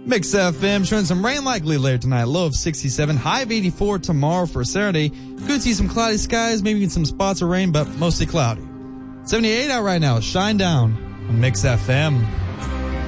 Mix FM showing some rain likely later tonight. Low of 67, high of 84 tomorrow for Saturday. Could see some cloudy skies, maybe some spots of rain, but mostly cloudy. 78 out right now. Shine Down on Mix FM.